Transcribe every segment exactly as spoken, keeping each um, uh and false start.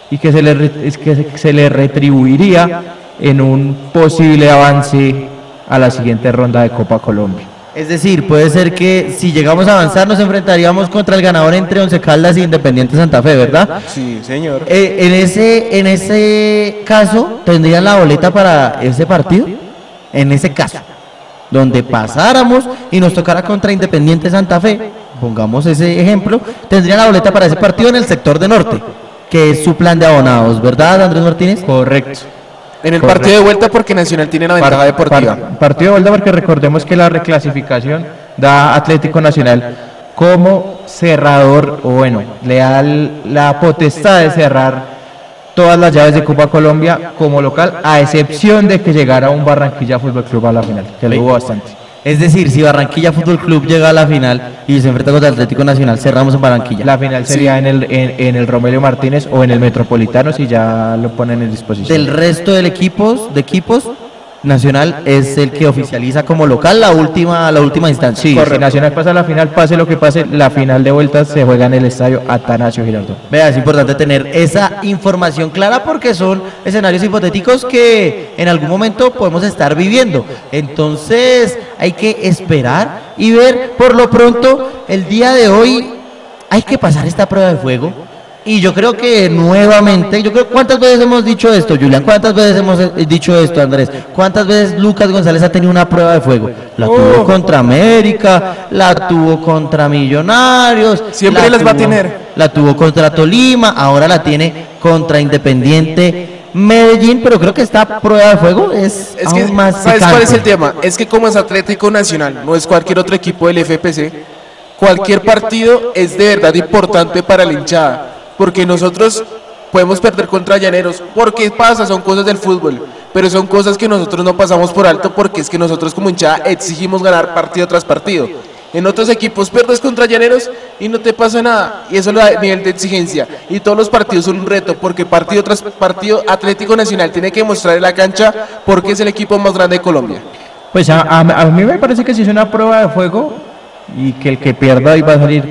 y que se le, que se le retribuiría en un posible avance a la siguiente ronda de Copa Colombia. Es decir, puede ser que si llegamos a avanzar nos enfrentaríamos contra el ganador entre Once Caldas e Independiente Santa Fe, ¿verdad? Sí, señor. Eh, en ese en ese caso, ¿tendrían la boleta para ese partido? En ese caso, donde pasáramos y nos tocara contra Independiente Santa Fe, pongamos ese ejemplo, tendrían la boleta para ese partido en el sector de norte, que es su plan de abonados, ¿verdad, Andrés Martínez? Correcto. En el Correcto. partido de vuelta porque Nacional tiene la ventaja Par- deportiva. par- partido de vuelta porque recordemos que la reclasificación da Atlético Nacional como cerrador, o bueno, le da la potestad de cerrar todas las llaves de Copa Colombia como local, a excepción de que llegara un Barranquilla Fútbol Club a la final, que lo hubo bastante. Es decir, si Barranquilla Fútbol Club llega a la final y se enfrenta contra Atlético Nacional, cerramos en Barranquilla. La final sería Sí. en el en, en el Romelio Martínez o en el Metropolitano, si ya lo ponen en disposición. Del resto del equipos, de equipos, Nacional es el que oficializa como local la última la última instancia. Sí, si Nacional pasa a la final, pase lo que pase, la final de vuelta se juega en el estadio Atanasio Girardot. Vea, es importante tener esa información clara porque son escenarios hipotéticos que en algún momento podemos estar viviendo. Entonces hay que esperar y ver. Por lo pronto, el día de hoy hay que pasar esta prueba de fuego. Y yo creo que nuevamente, yo creo, ¿cuántas veces hemos dicho esto, Julián? ¿Cuántas veces hemos eh, dicho esto, Andrés? ¿Cuántas veces Lucas González ha tenido una prueba de fuego? La tuvo contra América, la tuvo contra Millonarios. Siempre la las va a tuvo- tener. La tuvo contra Tolima, ahora la tiene contra Independiente Medellín, pero creo que esta prueba de fuego es, Es que, aún más ¿sabes cuál es el picante. tema? Es que como es Atlético Nacional, no es cualquier otro equipo del F P C, cualquier partido es de verdad importante para la hinchada, porque nosotros podemos perder contra Llaneros, porque pasa, son cosas del fútbol, pero son cosas que nosotros no pasamos por alto porque es que nosotros como hinchada exigimos ganar partido tras partido. En otros equipos pierdes contra Llaneros y no te pasa nada, y eso es el nivel de exigencia, y todos los partidos son un reto, porque partido tras partido Atlético Nacional tiene que mostrar en la cancha porque es el equipo más grande de Colombia. Pues a, a- a mí me parece que sí es una prueba de fuego y que el que pierda hoy va a salir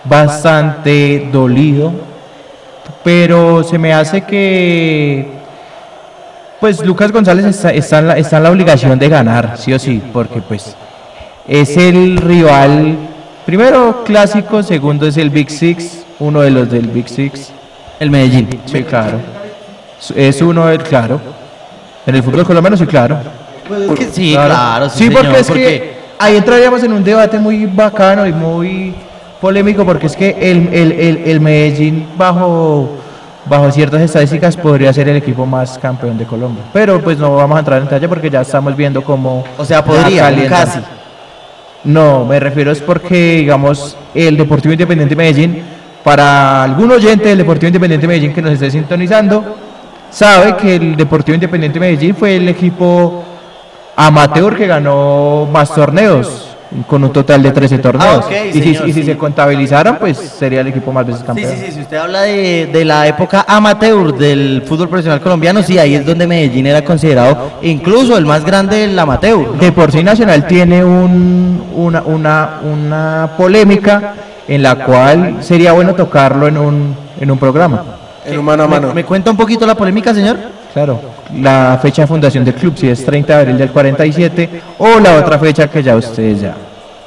bastante dolido, pero se me hace que pues Lucas González está, está en la, está en la obligación de ganar, sí o sí, porque pues es el rival, primero clásico, segundo es el Big Six, uno de los del Big Six. El Medellín. Sí, claro. Es uno del, claro. En el fútbol colombiano, sí, claro. Pues que sí, claro, sí, Sí, porque señor, es que ahí entraríamos en un debate muy bacano y muy polémico, porque es que el, el, el, el Medellín, bajo, bajo ciertas estadísticas, podría ser el equipo más campeón de Colombia. Pero pues no vamos a entrar en detalle porque ya estamos viendo cómo. O sea, ya podría, calientan. casi. No, me refiero es porque, digamos, el Deportivo Independiente Medellín, para algún oyente del Deportivo Independiente Medellín que nos esté sintonizando, sabe que el Deportivo Independiente Medellín fue el equipo amateur que ganó más torneos, con un total de trece torneos. Ah, ok, y, si, señor, y si sí. se contabilizaran, pues sería el equipo más veces Sí, campeón. sí, sí, si usted habla de, de la época amateur del fútbol profesional colombiano, sí, ahí es donde Medellín era considerado incluso el más grande del amateur, ¿no? De por sí Nacional tiene un, una, una, una polémica en la cual sería bueno tocarlo en un, en un programa. En un mano a mano. ¿Me, me cuenta un poquito la polémica, señor? Claro, la fecha de fundación del club, si es treinta de abril del cuarenta y siete, o la otra fecha que ya ustedes ya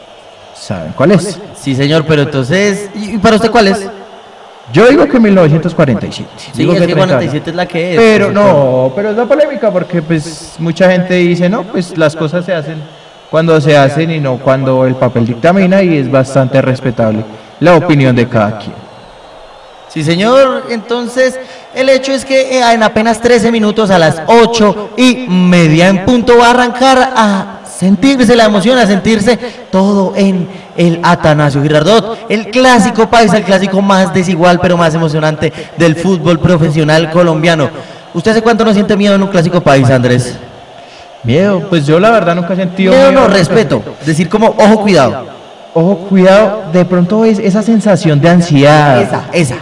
saben cuál es. Sí, señor, pero entonces, ¿y para usted cuál es? Yo digo que mil novecientos cuarenta y siete. Sí, Digo es que treinta cuarenta y siete es la que es. Pero pues, no, pero es la polémica porque pues mucha gente dice, no, pues las cosas se hacen cuando se hacen y no cuando el papel dictamina, y es bastante respetable la opinión de cada quien. Sí, señor, entonces el hecho es que eh, en apenas trece minutos, a las ocho y media en punto, va a arrancar a sentirse la emoción, a sentirse todo en el Atanasio Girardot, el clásico paisa, el clásico más desigual pero más emocionante del fútbol profesional colombiano. ¿Usted hace cuánto no siente miedo en un clásico paisa, Andrés? Miedo, pues yo la verdad nunca he sentido Miedo no, miedo. respeto, decir como, ojo, cuidado. Ojo, cuidado, de pronto es esa sensación de ansiedad. Esa, esa.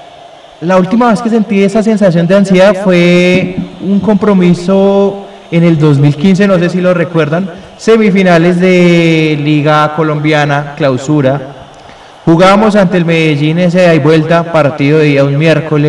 La última vez que sentí esa sensación de ansiedad fue un compromiso en el dos mil quince, no sé si lo recuerdan, semifinales de Liga Colombiana, clausura. Jugábamos ante el Medellín ese de ahí vuelta, partido de día un miércoles.